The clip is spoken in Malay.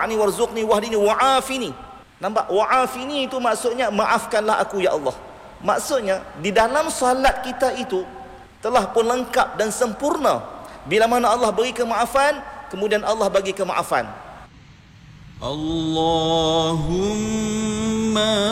warfa'ni warzuqni wahdini wa'afini. Nampak? Wa'afini itu maksudnya maafkanlah aku ya Allah. Maksudnya di dalam salat kita itu telah pun lengkap dan sempurna bila mana Allah beri kemaafan, kemudian Allah bagi kemaafan. Allahumma